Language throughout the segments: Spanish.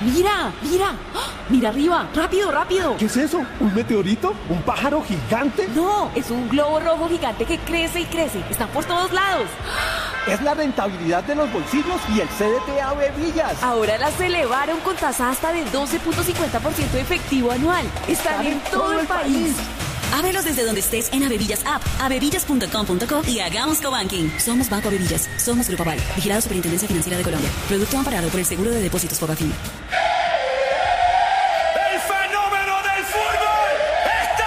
Mira, mira. ¡Ah! Mira arriba. Rápido, rápido. ¿Qué es eso? ¿Un meteorito? ¿Un pájaro gigante? No, es un globo rojo gigante que crece y crece. Están por todos lados. Es la rentabilidad de los bolsillos y el CDT Ave Villas. Ahora las elevaron con tasa hasta de 12.50% efectivo anual. Están en todo el país. Ábrelos desde donde estés en Avevillas App, avevillas.com.co y hagamos cobanking. Somos Banco Avevillas, somos Grupo Aval, vigilado Superintendencia Financiera de Colombia. Producto amparado por el Seguro de Depósitos Fogafín. ¡El fenómeno del fútbol está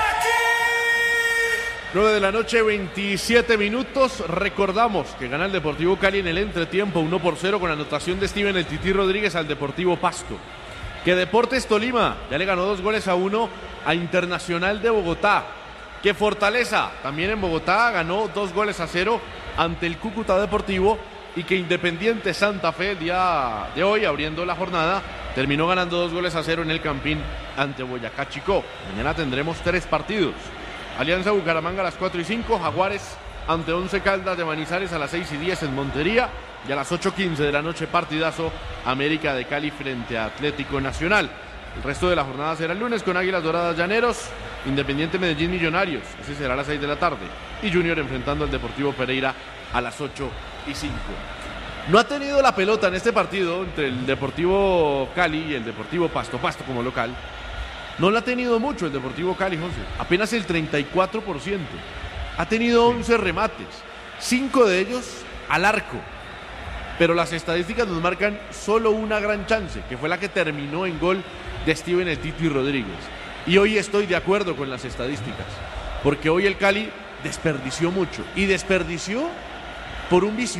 aquí! 9 de la noche, 27 minutos. Recordamos que gana el Deportivo Cali en el entretiempo 1-0 con anotación de Steven el Tití Rodríguez al Deportivo Pasto. Que Deportes Tolima ya le ganó 2-1 a Internacional de Bogotá. Que Fortaleza, también en Bogotá, ganó 2-0 ante el Cúcuta Deportivo. Y que Independiente Santa Fe, el día de hoy, abriendo la jornada, terminó ganando 2-0 en el Campín ante Boyacá Chicó. Mañana tendremos 3 partidos. Alianza Bucaramanga a las 4:05, Jaguares ante Once Caldas de Manizales a las 6:10 en Montería. Y a las 8:15 de la noche, partidazo, América de Cali frente a Atlético Nacional. El resto de la jornada será el lunes con Águilas Doradas Llaneros, Independiente Medellín Millonarios, ese será a las 6 de la tarde. Y Junior enfrentando al Deportivo Pereira a las 8:05. No ha tenido la pelota en este partido entre el Deportivo Cali y el Deportivo Pasto como local. No la ha tenido mucho el Deportivo Cali, José. Apenas el 34%. Ha tenido 11 remates, 5 de ellos al arco. Pero las estadísticas nos marcan solo una gran chance, que fue la que terminó en gol de Steven el Tití Rodríguez. Y hoy estoy de acuerdo con las estadísticas, porque hoy el Cali desperdició mucho, y desperdició por un vicio.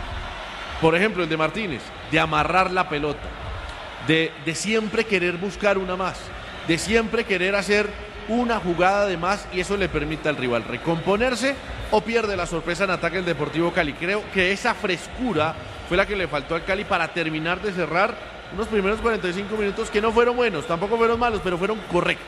Por ejemplo, el de Martínez, de amarrar la pelota, de siempre querer buscar una más, de siempre querer hacer una jugada de más, y eso le permite al rival recomponerse o pierde la sorpresa en ataque el Deportivo Cali. Creo que esa frescura fue la que le faltó al Cali para terminar de cerrar unos primeros 45 minutos que no fueron buenos, tampoco fueron malos, pero fueron correctos.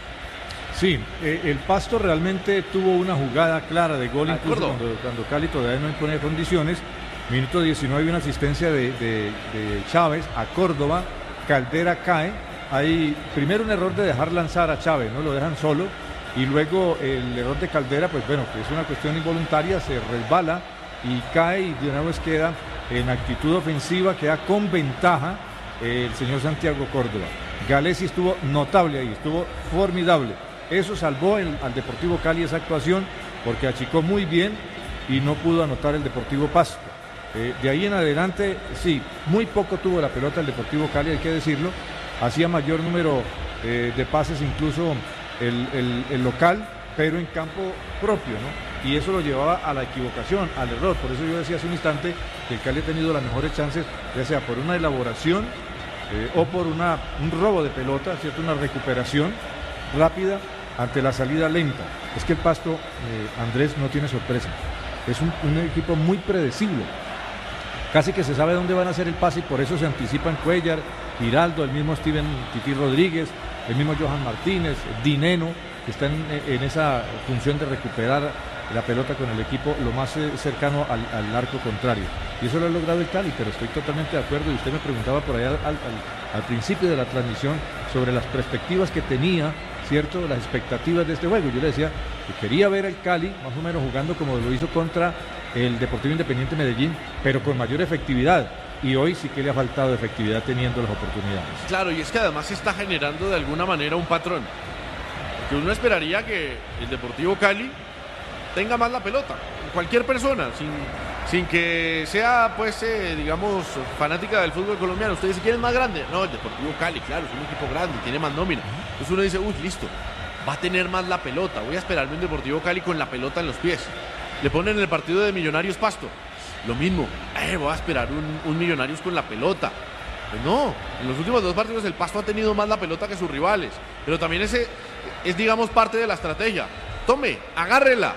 Sí, el Pasto realmente tuvo una jugada clara de gol, incluso cuando Cali todavía no impone condiciones. Minuto 19, una asistencia de Chávez a Córdoba. Caldera cae. Hay primero un error de dejar lanzar a Chávez, no lo dejan solo, y luego el error de Caldera, pues bueno, que es una cuestión involuntaria, se resbala y cae, y de una vez queda en actitud ofensiva, queda con ventaja el señor Santiago Córdoba. Galesi estuvo notable ahí, estuvo formidable. Eso salvó al Deportivo Cali esa actuación, porque achicó muy bien y no pudo anotar el Deportivo Pasto. De ahí en adelante, sí, muy poco tuvo la pelota el Deportivo Cali, hay que decirlo. Hacía mayor número de pases incluso el local, pero en campo propio, ¿no? Y eso lo llevaba a la equivocación, al error. Por eso yo decía hace un instante que el Cali ha tenido las mejores chances, ya sea por una elaboración o por un robo de pelota, ¿cierto? Una recuperación rápida ante la salida lenta. Es que el Pasto, Andrés, no tiene sorpresa. Es un equipo muy predecible. Casi que se sabe dónde van a hacer el pase, y por eso se anticipan Cuellar, Giraldo, el mismo Steven Tití Rodríguez, el mismo Johan Martínez, Dineno, que están en esa función de recuperar la pelota con el equipo lo más cercano al arco contrario. Y eso lo ha logrado el Cali, pero estoy totalmente de acuerdo. Y usted me preguntaba por allá al principio de la transmisión sobre las perspectivas que tenía, ¿cierto? Las expectativas de este juego. Yo le decía que quería ver al Cali más o menos jugando como lo hizo contra el Deportivo Independiente Medellín, pero con mayor efectividad. Y hoy sí que le ha faltado efectividad teniendo las oportunidades. Claro, y es que además se está generando de alguna manera un patrón. Que uno esperaría que el Deportivo Cali tenga más la pelota. Cualquier persona, sin que sea, pues, digamos, fanática del fútbol colombiano. Usted dice, ¿quién es más grande? No, el Deportivo Cali, claro, es un equipo grande, tiene más nómina. Entonces uno dice, uy, listo, va a tener más la pelota. Voy a esperarme un Deportivo Cali con la pelota en los pies. Le ponen el partido de Millonarios Pasto. Lo mismo, voy a esperar un Millonarios con la pelota. Pues no, en los últimos 2 partidos el Pasto ha tenido más la pelota que sus rivales. Pero también ese es, digamos, parte de la estrategia. Tome, agárrela.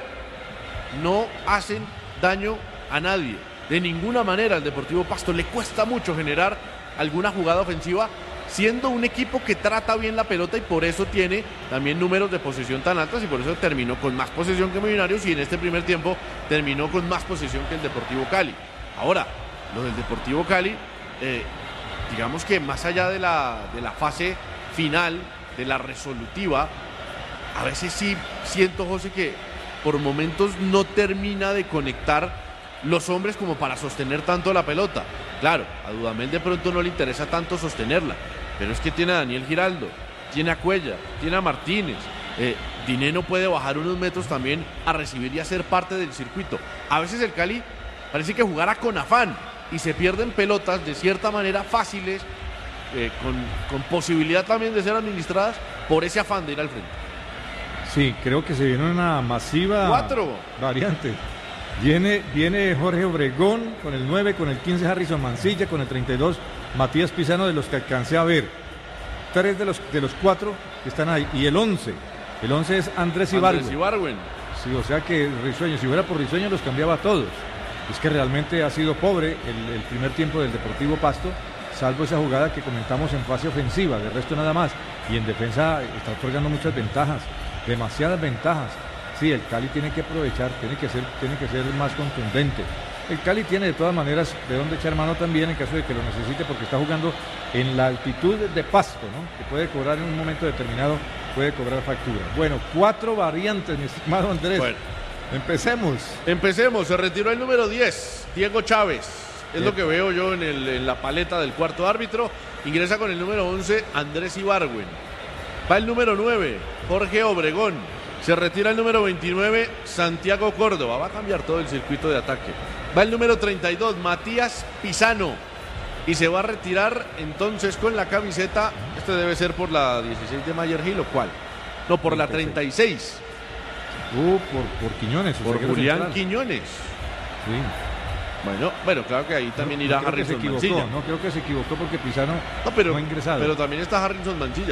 No hacen daño a nadie. De ninguna manera al Deportivo Pasto le cuesta mucho generar alguna jugada ofensiva, siendo un equipo que trata bien la pelota, y por eso tiene también números de posesión tan altas, y por eso terminó con más posesión que Millonarios, y en este primer tiempo terminó con más posesión que el Deportivo Cali. Ahora, lo del Deportivo Cali, digamos que más allá de la fase final, de la resolutiva, a veces sí siento, José, que por momentos no termina de conectar los hombres como para sostener tanto la pelota. Claro, a Dudamel de pronto no le interesa tanto sostenerla, pero es que tiene a Daniel Giraldo, tiene a Cuellar, tiene a Martínez. Dineno puede bajar unos metros también a recibir y a ser parte del circuito. A veces el Cali parece que jugara con afán y se pierden pelotas de cierta manera fáciles, con posibilidad también de ser administradas por ese afán de ir al frente. Sí, creo que se viene una masiva 4 variante. Viene Jorge Obregón con el 9, con el 15 Harrison Mancilla, con el 32 Matías Pisano, de los que alcancé a ver. 3 de los 4 que están ahí. Y el 11 es Andrés Ibargüen. Sí, o sea que Risueño, si fuera por Risueño los cambiaba a todos. Es que realmente ha sido pobre el primer tiempo del Deportivo Pasto, salvo esa jugada que comentamos en fase ofensiva, de resto nada más. Y en defensa está otorgando muchas ventajas, demasiadas ventajas. Sí, el Cali tiene que aprovechar, tiene que ser más contundente. El Cali tiene de todas maneras de dónde echar mano también en caso de que lo necesite, porque está jugando en la altitud de Pasto, ¿no? Que puede cobrar en un momento determinado, puede cobrar factura. Bueno, 4 variantes, mi estimado Andrés. Bueno, empecemos. Se retiró el número 10, Diego Chávez. Es lo que veo yo en la paleta del cuarto árbitro. Ingresa con el número 11, Andrés Ibargüen. Va el número 9, Jorge Obregón. Se retira el número 29, Santiago Córdoba. Va a cambiar todo el circuito de ataque. Va el número 32, Matías Pisano. Y se va a retirar entonces con la camiseta. Este debe ser por la 16 de Mayer Gil, ¿o cuál? No, por 36. La 36. Por Quiñones. Por Julián central. Quiñones. Sí. Bueno, claro que ahí también irá Harrison Mancilla. No, creo que se equivocó porque Pisano no ha ingresado. Pero también está Harrison Mancilla.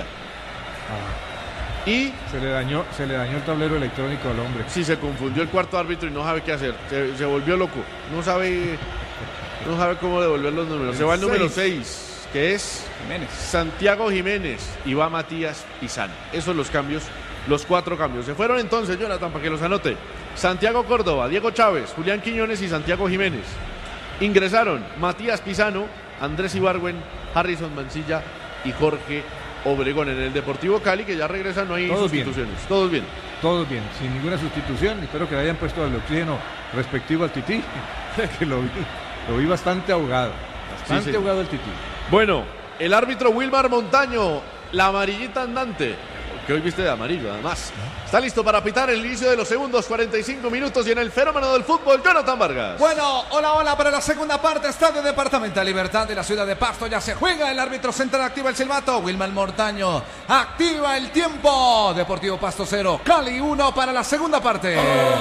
Y se le dañó el tablero electrónico al hombre. Sí, se confundió el cuarto árbitro y no sabe qué hacer. Se volvió loco. No sabe cómo devolver los números. Se va el número 6, que es Jiménez. Santiago Jiménez, y va Matías Pisano. Esos son los cambios, los 4 cambios. Se fueron entonces, Jonathan, para que los anote. Santiago Córdoba, Diego Chávez, Julián Quiñones y Santiago Jiménez. Ingresaron Matías Pisano, Andrés Ibargüen, Harrison Mancilla y Jorge Obregón. En el Deportivo Cali, que ya regresa, no hay sustituciones. Todos bien, sin ninguna sustitución. Espero que le hayan puesto el oxígeno respectivo al Tití, que lo vi bastante ahogado. Ahogado el Tití. Bueno, el árbitro Wilmar Montaño, la amarillita andante, que hoy viste de amarillo además, está listo para pitar el inicio de los segundos 45 minutos y en el fenómeno del fútbol, Jonathan Vargas. Bueno, hola para la segunda parte. Estadio Departamental Libertad de la ciudad de Pasto. Ya se juega, el árbitro central activa el silbato. Wilmar Montaño activa el tiempo. Deportivo Pasto 0, Cali 1 para la segunda parte.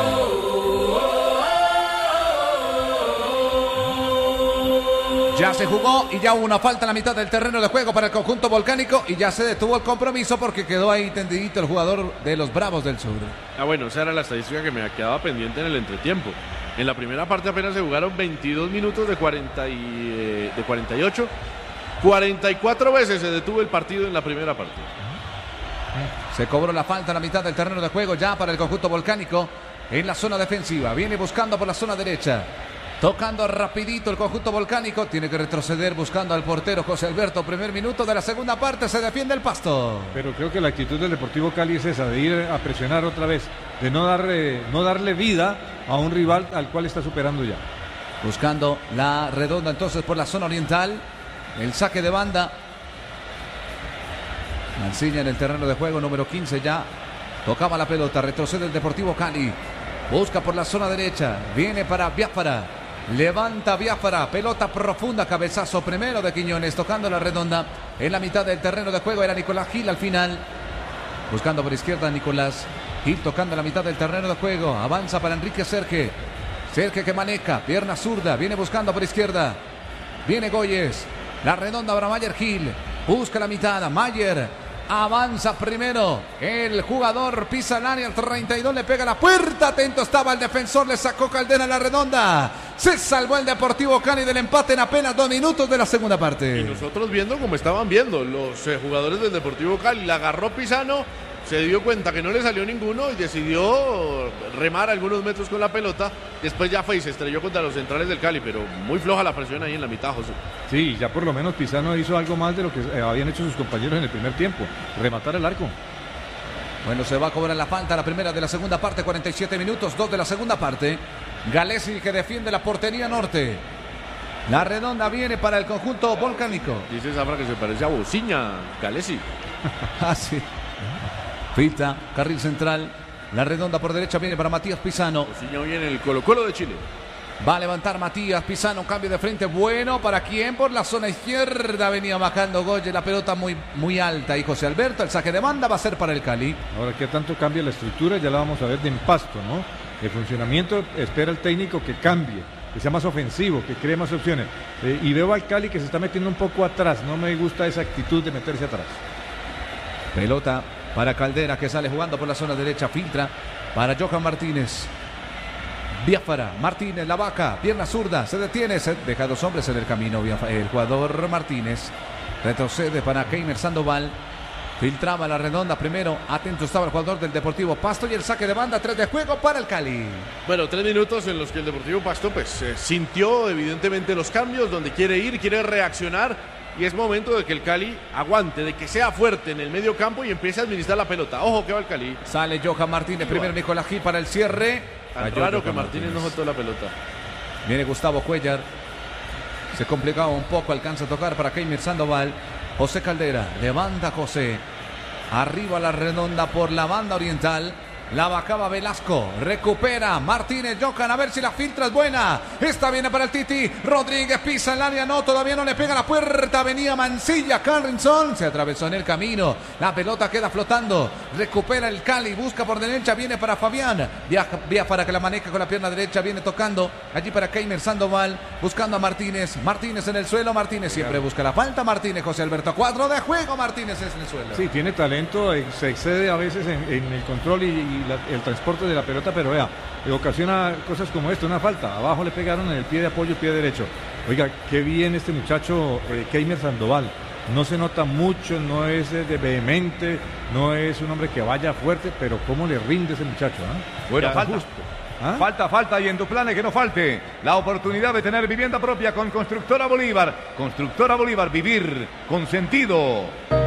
Ya se jugó y ya hubo una falta en la mitad del terreno de juego para el conjunto volcánico y ya se detuvo el compromiso porque quedó ahí tendidito el jugador de los Bravos del Sur. Bueno, esa era la estadística que me quedaba pendiente en el entretiempo. En la primera parte apenas se jugaron 22 minutos de 48. 44 veces se detuvo el partido en la primera parte. Se cobró la falta en la mitad del terreno de juego ya para el conjunto volcánico en la zona defensiva. Viene buscando por la zona derecha. Tocando rapidito el conjunto volcánico. Tiene que retroceder buscando al portero José Alberto. Primer minuto de la segunda parte. Se defiende el Pasto. Pero creo que la actitud del Deportivo Cali es esa, de ir a presionar otra vez, de no darle vida a un rival al cual está superando ya. Buscando la redonda entonces por la zona oriental. El saque de banda. Mancilla en el terreno de juego, número 15 ya. Tocaba la pelota. Retrocede el Deportivo Cali. Busca por la zona derecha. Viene para Biafara. Levanta Biafara, pelota profunda, cabezazo primero de Quiñones, tocando la redonda en la mitad del terreno de juego. Era Nicolás Gil al final, buscando por izquierda Nicolás Gil, tocando la mitad del terreno de juego. Avanza para Enrique Serge que maneja, pierna zurda, viene buscando por izquierda, viene Goyes, la redonda para Mayer Gil, busca la mitad, Mayer avanza primero, el jugador pisa el área, el 32 le pega a la puerta, atento estaba el defensor, le sacó Caldera a la redonda. Se salvó el Deportivo Cali del empate en apenas 2 minutos de la segunda parte. Y nosotros viendo como estaban viendo los jugadores del Deportivo Cali. La agarró Pisano, se dio cuenta que no le salió ninguno y decidió remar algunos metros con la pelota. Después ya fue y se estrelló contra los centrales del Cali, pero muy floja la presión ahí en la mitad, José. Sí, ya por lo menos Pisano hizo algo más de lo que habían hecho sus compañeros en el primer tiempo, rematar el arco. Bueno, se va a cobrar la falta, la primera de la segunda parte, 47 minutos, 2 de la segunda parte. Galesi que defiende la portería norte. La redonda viene para el conjunto volcánico. Dice Zafra que se parece a Bociña, Galesi. Ah, sí. Pita, carril central. La redonda por derecha viene para Matías Pisano. Bociña viene en el Colo-Colo de Chile. Va a levantar Matías Pisano, cambio de frente bueno. ¿Para quién? Por la zona izquierda venía bajando Goye, la pelota muy alta. Y José Alberto, el saque de banda va a ser para el Cali. Ahora, ¿qué tanto cambia la estructura? Ya la vamos a ver de Pasto, ¿no? El funcionamiento espera el técnico que cambie, que sea más ofensivo, que cree más opciones. Y veo al Cali que se está metiendo un poco atrás. No me gusta esa actitud de meterse atrás. Pelota para Caldera, que sale jugando por la zona derecha, filtra para Johan Martínez. Biafara, Martínez, la vaca, pierna zurda, se detiene, se deja 2 hombres en el camino. El jugador Martínez retrocede para Keimer Sandoval. Filtraba la redonda primero. Atento estaba el jugador del Deportivo Pasto y el saque de banda, 3 de juego para el Cali. Bueno, 3 minutos en los que el Deportivo Pasto pues sintió evidentemente los cambios, donde quiere ir, quiere reaccionar. Y es momento de que el Cali aguante, de que sea fuerte en el medio campo y empiece a administrar la pelota. Ojo que va el Cali. Sale Johan Martínez, primero Nicolás Gil para el cierre. Tan raro que Martínez no soltó la pelota. Viene Gustavo Cuellar. Se complicaba un poco, alcanza a tocar para Keimer Sandoval. José Caldera, levanta José. Arriba la redonda por la banda oriental. La bajaba Velasco, recupera Martínez, Johan, a ver si la filtra es buena. Esta viene para el Titi, Rodríguez pisa el área, no, todavía no le pega la puerta. Venía Mancilla, Carrinson, se atravesó en el camino. La pelota queda flotando, recupera el Cali, busca por derecha, viene para Fabián. Viaja para que la maneje con la pierna derecha, viene tocando allí para Keimer Sandoval, buscando a Martínez. Martínez en el suelo, Martínez siempre busca la falta. Martínez, José Alberto, 4 de juego, Martínez es en el suelo. Sí, tiene talento, se excede a veces en el control y el transporte de la pelota, pero vea, ocasiona cosas como esto, una falta, abajo le pegaron en el pie de apoyo, pie derecho. Oiga, qué bien este muchacho Keimer Sandoval, no se nota mucho, no es de vehemente, no es un hombre que vaya fuerte, pero cómo le rinde ese muchacho, ¿eh? Bueno, falta y en tu planes que no falte la oportunidad de tener vivienda propia con Constructora Bolívar. Constructora Bolívar, vivir con sentido.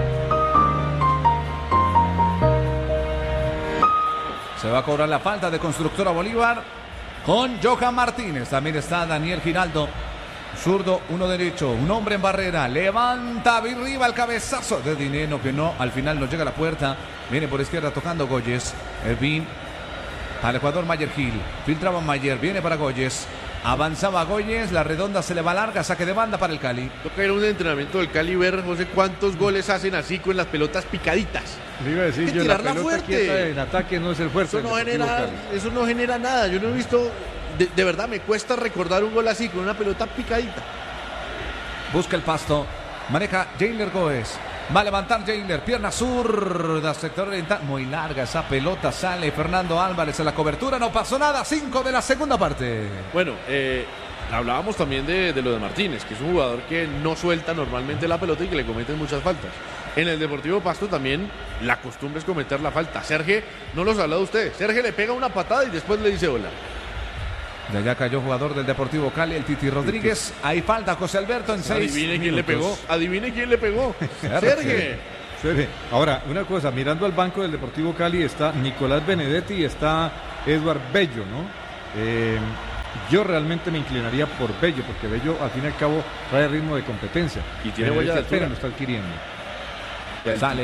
Se va a cobrar la falta de Constructora Bolívar con Johan Martínez. También está Daniel Giraldo. Zurdo, uno derecho, un hombre en barrera. Levanta arriba el cabezazo de Dineno que no, al final no llega a la puerta. Viene por izquierda tocando Goyes. Ervin al jugador Mayer Gil. Filtraba Mayer, viene para Goyes. Avanzaba Goyes, la redonda se le va larga, saque de banda para el Cali. Toca ir a un entrenamiento del Cali ver, José, cuántos goles hacen así con las pelotas picaditas. Le iba a decir yo, la pelota fuerte en ataque no es el fuerte. Eso no genera nada. Yo no he visto, de verdad me cuesta recordar un gol así con una pelota picadita. Busca el Pasto, maneja Jailer Goes. Va a levantar Jailer, pierna zurda, sector oriental. Muy larga esa pelota, sale Fernando Álvarez en la cobertura. No pasó nada, 5 de la segunda parte. Bueno, hablábamos también de lo de Martínez, que es un jugador que no suelta normalmente la pelota y que le cometen muchas faltas. En el Deportivo Pasto también la costumbre es cometer la falta. Sergio, no los ha hablado usted. Sergio le pega una patada y después le dice hola. De allá cayó jugador del Deportivo Cali, el Titi Rodríguez. Ahí falta José Alberto en 6 Adivine quién le pegó. Adivine quién le pegó. Sergio. Ahora, una cosa, mirando al banco del Deportivo Cali está Nicolás Benedetti y está Edward Bello, ¿no? Yo realmente me inclinaría por Bello, porque Bello al fin y al cabo trae ritmo de competencia. Y tiene huella de altura. Lo está adquiriendo. Sale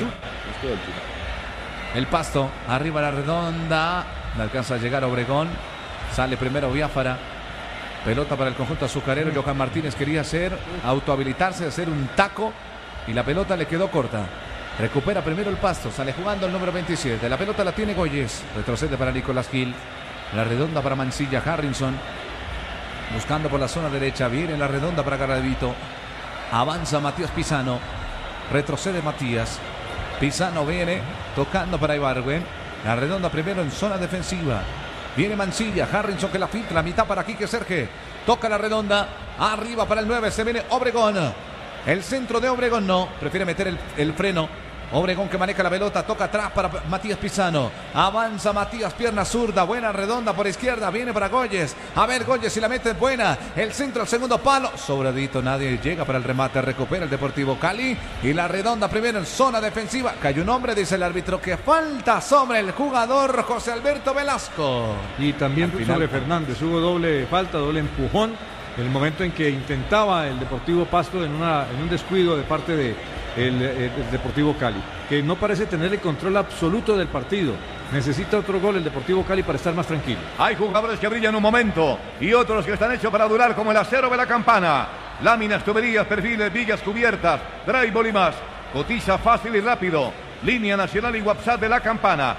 el Pasto, arriba la redonda. No alcanza a llegar Obregón. Sale primero Biafara. Pelota para el conjunto azucarero. Johan Martínez quería autohabilitarse, hacer un taco. Y la pelota le quedó corta. Recupera primero el Pasto. Sale jugando el número 27. La pelota la tiene Goyes. Retrocede para Nicolás Gil. La redonda para Mancilla. Harrison. Buscando por la zona derecha. Viene la redonda para Garavito. Avanza Matías Pisano. Retrocede Matías. Pisano viene tocando para Ibargüen. La redonda primero en zona defensiva. Viene Mancilla, Harrison que la filtra, la mitad para Quique Serge. toca la redonda, arriba para el 9, se viene Obregón. El centro de Obregón no, prefiere meter el freno. Obregón que maneja la pelota, toca atrás para Matías Pisano. Avanza Matías, pierna zurda, buena redonda por izquierda, viene para Goyes. A ver, Goyes si la mete buena. El centro al segundo palo, sobradito, nadie llega para el remate, recupera el Deportivo Cali. Y la redonda primero en zona defensiva. Cayó un hombre, dice el árbitro, que falta sobre el jugador José Alberto Velasco. Y también sobre Fernández, hubo doble falta, doble empujón. En el momento en que intentaba el Deportivo Pasto en un descuido de parte de el Deportivo Cali, que no parece tener el control absoluto del partido. Necesita otro gol el Deportivo Cali para estar más tranquilo. Hay jugadores que brillan un momento y otros que están hechos para durar, como el acero de la Campana. Láminas, tuberías, perfiles, vigas cubiertas, drywall y más. Cotiza fácil y rápido. Línea nacional y WhatsApp de la Campana,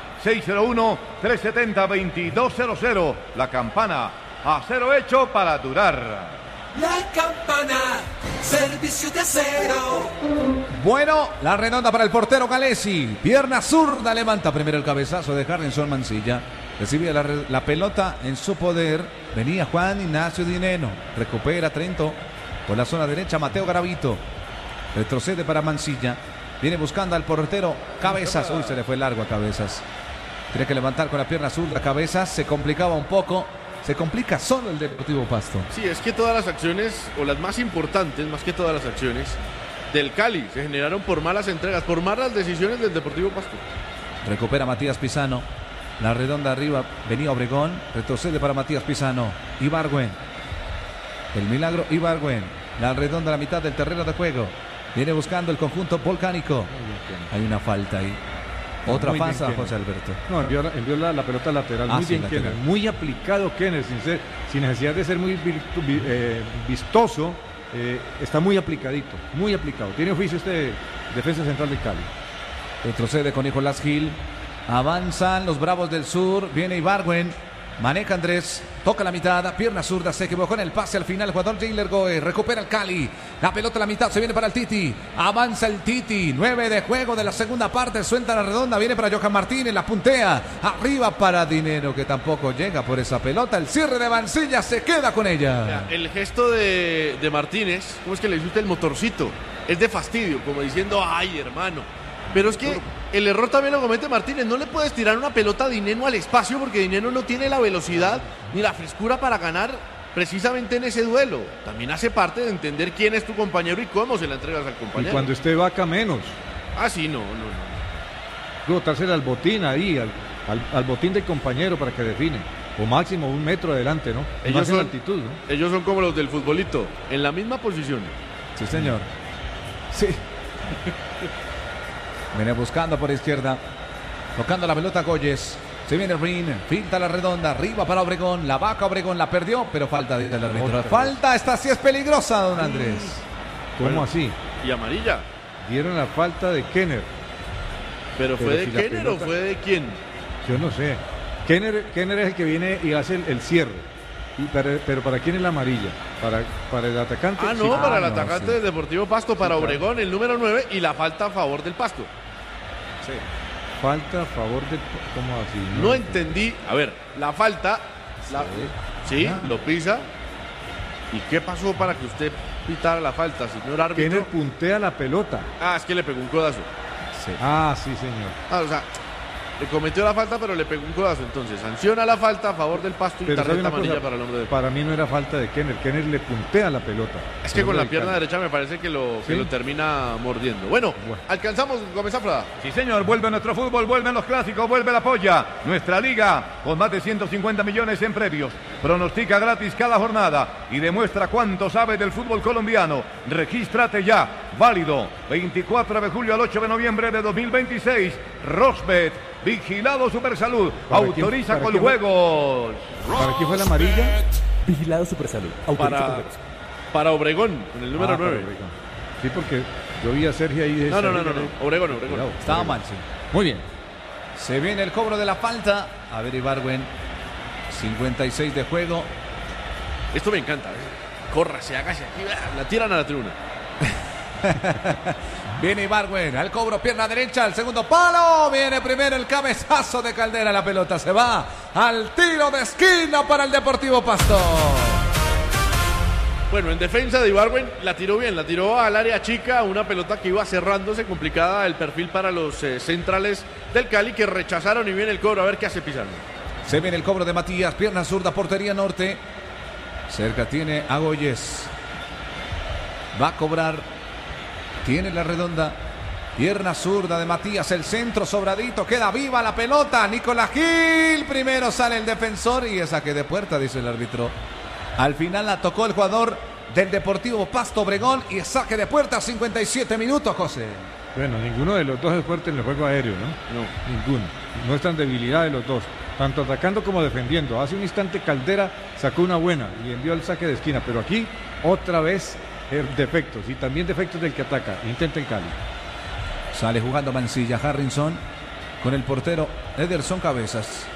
601-370-2200. La Campana, acero hecho para durar. La Campana, servicio de acero. Bueno, la redonda para el portero Galesi. Pierna zurda, levanta primero el cabezazo de Harrison Mancilla. Recibía la pelota en su poder. Venía Juan Ignacio Dineno. Recupera Trento por la zona derecha. Mateo Garavito. Retrocede para Mancilla. Viene buscando al portero Cabezas. Uy, se le fue largo a Cabezas. Tiene que levantar con la pierna zurda. Cabezas se complicaba un poco. Se complica solo el Deportivo Pasto. Sí, es que todas las acciones, o las más importantes, más que todas las acciones del Cali, se generaron por malas entregas, por malas decisiones del Deportivo Pasto. Recupera Matías Pisano. La redonda arriba, venía Obregón. Retrocede para Matías Pisano. Ibargüen. El milagro Ibargüen. La redonda a la mitad del terreno de juego. Viene buscando el conjunto volcánico. Hay una falta ahí. Otra falta, José Alberto. No, envió la pelota lateral. Muy bien, Kenner. Muy aplicado, Kenner, sin necesidad de ser muy vistoso. Está muy aplicadito, muy aplicado. Tiene oficio este defensa central de Cali. Retrocede con Nicolás Gil. Avanzan los Bravos del Sur. Viene Ibargüen. Maneja Andrés, toca la mitad, pierna zurda, se equivocó en el pase al final, el jugador Jailer Goe, recupera el Cali, la pelota a la mitad, se viene para el Titi, avanza el Titi, 9 de juego de la segunda parte, suelta la redonda, viene para Johan Martínez, la puntea, arriba para Dinero, que tampoco llega por esa pelota, el cierre de Mancilla se queda con ella. El gesto de Martínez, ¿cómo es que le dice usted el motorcito? Es de fastidio, como diciendo, ay hermano. Pero es que el error también lo comete Martínez. No le puedes tirar una pelota a Dineno al espacio porque Dineno no tiene la velocidad ni la frescura para ganar precisamente en ese duelo. También hace parte de entender quién es tu compañero y cómo se la entregas al compañero. Y cuando esté Vaca menos. Ah, sí, no. Botársela al botín ahí, al botín del compañero para que define. O máximo 1 metro adelante, ¿no? Ellos son, altitud, ¿no? Ellos son como los del futbolito, en la misma posición. Sí, señor. Sí. Viene buscando por izquierda. Tocando la pelota Goyes. Se viene Rin. Finta la redonda. Arriba para Obregón. La Vaca Obregón la perdió. Pero falta del árbitro. Falta. Esta sí es peligrosa, don Andrés. ¿Cómo así? Y amarilla. Dieron la falta de Kenner. ¿Pero fue de Kenner o fue de quién? Yo no sé. Kenner es el que viene y hace el cierre. Pero ¿para quién es la amarilla? ¿Para el atacante? Ah, no, sí. Para el atacante del Deportivo Pasto, para Obregón, el número 9, y la falta a favor del Pasto. Sí. Falta a favor del... ¿Cómo así? No entendí. A ver, la falta... Sí, lo pisa. ¿Y qué pasó para que usted pitara la falta, señor árbitro? Kenner puntea la pelota. Ah, es que le pegó un codazo. Sí. Ah, sí, señor. Ah, o sea... Le cometió la falta, pero le pegó un codazo. Entonces, sanciona la falta a favor del Pasto y tarjeta amarilla para el hombre de... Para mí no era falta de Kenner. Kenner le puntea la pelota. Es que con la pierna derecha me parece que lo termina mordiendo. Bueno, alcanzamos, Gómez Zafra. Sí, señor. Vuelve nuestro fútbol, vuelven los clásicos, vuelve la polla. Nuestra liga, con más de 150 millones en premios. Pronostica gratis cada jornada y demuestra cuánto sabe del fútbol colombiano. Regístrate ya. Válido 24 de julio al 8 de noviembre de 2026. Rosbet. Vigilado Supersalud. Autoriza con juegos. ¿Para quién fue la amarilla? Vigilado Supersalud. Para Obregón, en el número 9. Sí, porque yo vi a Sergio ahí. No. Obregón. Estaba mal, sí. Muy bien. Se viene el cobro de la falta. A ver, Ibargüen. 56 de juego. Esto me encanta. Corra, se haga, la tiran a la tribuna. Viene Ibargüen al cobro, pierna derecha, al segundo palo. Viene primero el cabezazo de Caldera. La pelota se va al tiro de esquina para el Deportivo Pasto. Bueno, en defensa de Ibargüen la tiró bien, la tiró al área chica, una pelota que iba cerrándose, complicada el perfil para los centrales del Cali, que rechazaron y viene el cobro, a ver qué hace Pizarro. Se viene el cobro de Matías, pierna zurda, portería norte. Cerca tiene a Goyes. Va a cobrar. Tiene la redonda. Pierna zurda de Matías, el centro sobradito, queda viva la pelota. Nicolás Gil, primero sale el defensor y es saque de puerta, dice el árbitro. Al final la tocó el jugador del Deportivo Pasto Obregón y es saque de puerta, 57 minutos, José. Bueno, ninguno de los dos es fuerte en el juego aéreo, ¿no? No, ninguno. No es tan debilidad de los dos, tanto atacando como defendiendo. Hace un instante Caldera sacó una buena y envió el saque de esquina, pero aquí otra vez defectos y también defectos del que ataca. Intenta el Cali. Sale jugando Mancilla, Harrison con el portero Ederson Cabezas.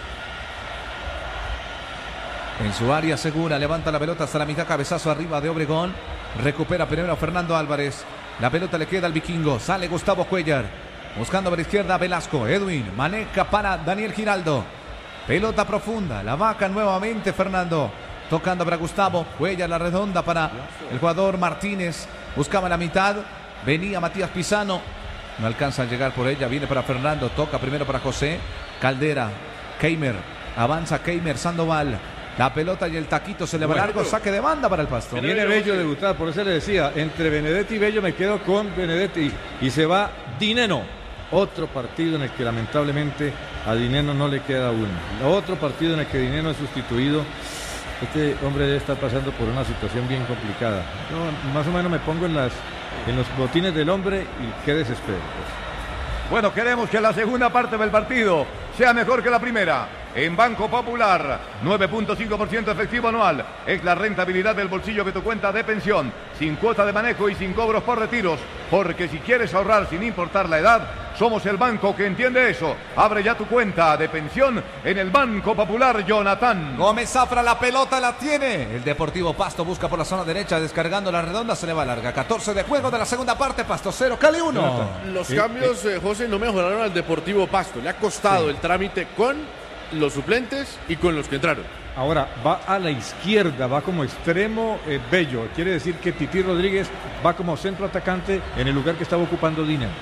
En su área segura, levanta la pelota hasta la mitad, cabezazo arriba de Obregón. Recupera primero Fernando Álvarez. La pelota le queda al vikingo, sale Gustavo Cuellar. Buscando por la izquierda Velasco, Edwin, maneja para Daniel Giraldo. Pelota profunda, la vaca nuevamente Fernando. Tocando para Gustavo, Cuellar la redonda para el jugador Martínez. Buscaba la mitad, venía Matías Pisano. No alcanza a llegar por ella, viene para Fernando, toca primero para José. Caldera, Keimer, avanza Keimer, Sandoval. La pelota y el taquito se le va largo, saque de banda para el Pasto. Viene Bello a debutar, por eso le decía, entre Benedetti y Bello me quedo con Benedetti. Y se va Dineno. Otro partido en el que lamentablemente a Dineno no le queda uno. Otro partido en el que Dineno es sustituido. Este hombre debe estar pasando por una situación bien complicada. Yo más o menos me pongo en los botines del hombre y qué desespero. Bueno, queremos que la segunda parte del partido sea mejor que la primera. En Banco Popular, 9.5% efectivo anual. Es la rentabilidad del bolsillo de tu cuenta de pensión, sin cuota de manejo y sin cobros por retiros. Porque si quieres ahorrar sin importar la edad, somos el banco que entiende eso. Abre ya tu cuenta de pensión en el Banco Popular, Jonathan. Gómez Zafra, la pelota la tiene. El Deportivo Pasto busca por la zona derecha, descargando la redonda, se le va larga. 14 de juego de la segunda parte, Pasto 0, Cali 1. Los cambios, José, no mejoraron al Deportivo Pasto. Le ha costado el trámite con los suplentes y con los que entraron. Ahora va a la izquierda, va como extremo Bello. Quiere decir que Tití Rodríguez va como centro atacante en el lugar que estaba ocupando Dineno.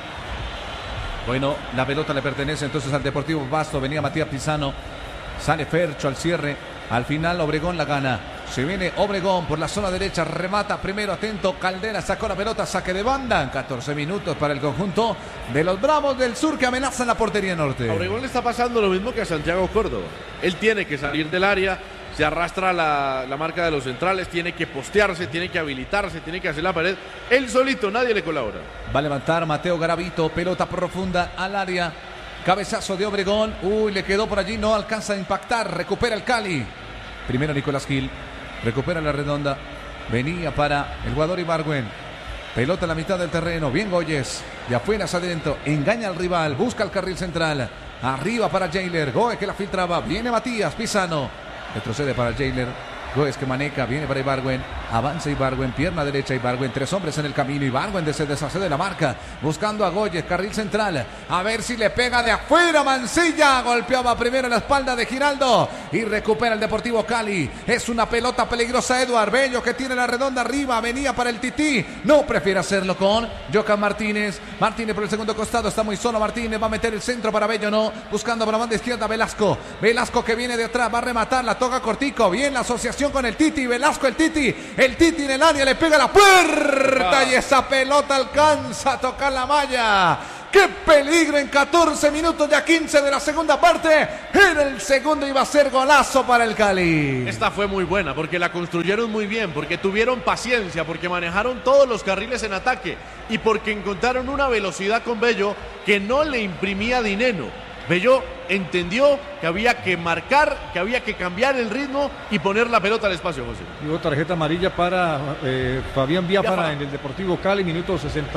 Bueno, la pelota le pertenece entonces al Deportivo Pasto. Venía Matías Pisano, sale Fercho al cierre. Al final Obregón la gana. Se viene Obregón por la zona derecha, remata primero, atento, Caldera sacó la pelota, saque de banda. 14 minutos para el conjunto de los Bravos del Sur que amenazan la portería norte. A Obregón le está pasando lo mismo que a Santiago Córdoba. Él tiene que salir del área, se arrastra la marca de los centrales, tiene que postearse, tiene que habilitarse, tiene que hacer la pared. Él solito, nadie le colabora. Va a levantar Mateo Garavito, pelota profunda al área. Cabezazo de Obregón, le quedó por allí, no alcanza a impactar, recupera el Cali. Primero Nicolás Gil, recupera la redonda, venía para el jugador Ibargüen. Pelota a la mitad del terreno, bien Goyes, de afuera hacia adentro, engaña al rival, busca el carril central. Arriba para Jailer, Goes que la filtraba, viene Matías Pisano. Retrocede para Jailer. Goes que maneja, viene para Ibargüen, avanza Ibargüen, pierna derecha Ibargüen, 3 hombres en el camino, Ibargüen se deshace de la marca, buscando a Goyes, carril central, a ver si le pega de afuera, Mancilla, golpeaba primero en la espalda de Giraldo y recupera el Deportivo Cali. Es una pelota peligrosa, Eduard Bello que tiene la redonda arriba, venía para el Tití, no prefiere hacerlo con Jocan Martínez por el segundo costado, está muy solo Martínez, va a meter el centro para Bello, no, buscando por la banda izquierda Velasco que viene de atrás, va a rematar, la toca cortico, bien la asociación con el Titi, Velasco el Titi en el área, le pega la puerta y esa pelota alcanza a tocar la malla. ¡Qué peligro en 14 minutos, ya 15 de la segunda parte! En el segundo iba a ser golazo para el Cali. Esta fue muy buena porque la construyeron muy bien, porque tuvieron paciencia, porque manejaron todos los carriles en ataque y porque encontraron una velocidad con Bello que no le imprimía Dineno. Bello entendió que había que marcar, que había que cambiar el ritmo y poner la pelota al espacio, José. Y hubo tarjeta amarilla para Fabián Biafara en el Deportivo Cali, minuto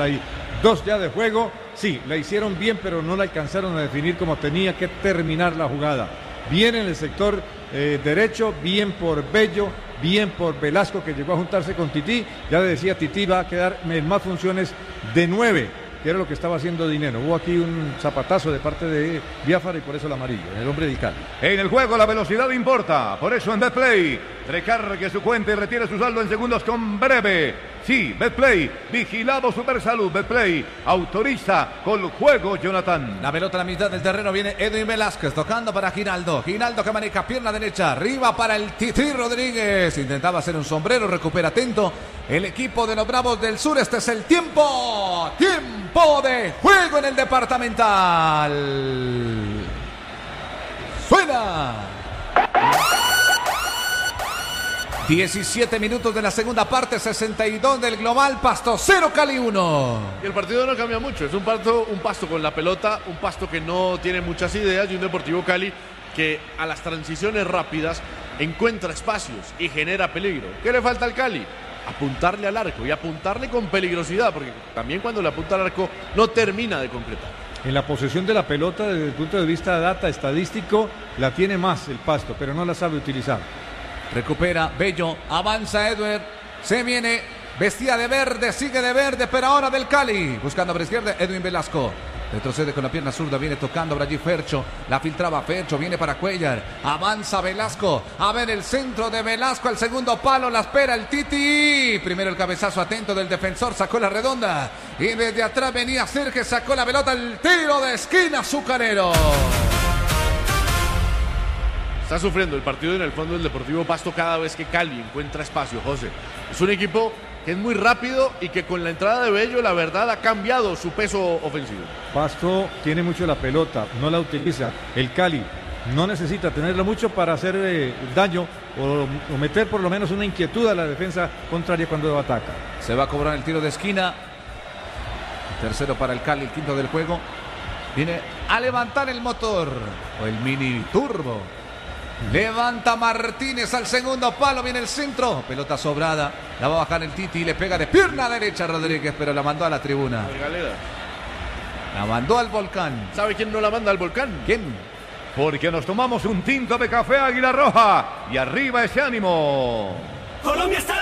62 ya de juego. Sí, la hicieron bien, pero no la alcanzaron a definir como tenía que terminar la jugada. Bien en el sector derecho, bien por Bello, bien por Velasco que llegó a juntarse con Tití. Ya le decía, Tití va a quedar en más funciones de 9. que era lo que estaba haciendo Dinero. Hubo aquí un zapatazo de parte de Biafara y por eso el amarillo, el hombre de Cali. En el juego la velocidad importa, por eso en Betplay recargue su cuenta y retire su saldo en segundos con Breve. Sí, Betplay, vigilado Supersalud. Betplay autoriza con juego, Jonathan. La pelota a la mitad del terreno, viene Edwin Velázquez tocando para Giraldo. Giraldo que maneja pierna derecha, arriba para el Tití Rodríguez. Intentaba hacer un sombrero, recupera atento el equipo de los Bravos del Sur. Este es el tiempo de juego en el departamental. Suena. 17 minutos de la segunda parte, 62 del global, Pasto 0, Cali 1. Y el partido no cambia mucho, es un Pasto con la pelota, un Pasto que no tiene muchas ideas y un Deportivo Cali que a las transiciones rápidas encuentra espacios y genera peligro. ¿Qué le falta al Cali? Apuntarle al arco y apuntarle con peligrosidad, porque también cuando le apunta al arco no termina de concretar. En la posesión de la pelota, desde el punto de vista de data estadístico, la tiene más el Pasto, pero no la sabe utilizar. Recupera Bello, avanza Edward, se viene, vestida de verde, sigue de verde, pero ahora del Cali, buscando por izquierda Edwin Velasco, retrocede con la pierna zurda, viene tocando por allí Fercho, la filtraba Fercho, viene para Cuellar, avanza Velasco, a ver el centro de Velasco, al segundo palo, la espera el Titi, primero el cabezazo atento del defensor, sacó la redonda, y desde atrás venía Sergio, sacó la pelota, el tiro de esquina azucarero. Está sufriendo el partido en el fondo del Deportivo Pasto cada vez que Cali encuentra espacio, José. Es un equipo que es muy rápido y que con la entrada de Bello, la verdad, ha cambiado su peso ofensivo. Pasto tiene mucho la pelota, no la utiliza. El Cali no necesita tenerla mucho para hacer daño o meter por lo menos una inquietud a la defensa contraria cuando ataca. Se va a cobrar el tiro de esquina. Tercero para el Cali, el quinto del juego. Viene a levantar el motor o el mini turbo. Levanta Martínez al segundo palo, viene el centro, pelota sobrada, la va a bajar el Titi y le pega de pierna derecha a Rodríguez, pero la mandó a la tribuna. La mandó al volcán. ¿Sabe quién no la manda al volcán? ¿Quién? Porque nos tomamos un tinto de café Águila Roja y arriba ese ánimo. Colombia está